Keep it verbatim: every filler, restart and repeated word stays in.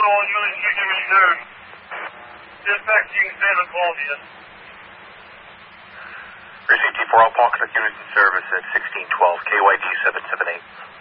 on Unit Union Reserve. Dispatching Santa Claudia. Received T four Alpha, contact units in service at sixteen twelve, K Y D seven seven eight.